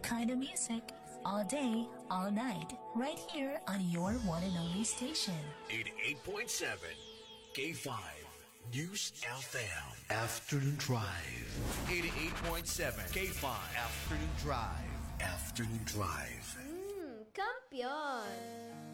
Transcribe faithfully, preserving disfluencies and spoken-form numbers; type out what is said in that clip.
kind of music. All day, all night. Right here on your one and only station. eighty-eight point seven K five News F M. Afternoon Drive. eighty-eight point seven K five Afternoon Drive. Afternoon Drive. Mmm, kampiyon!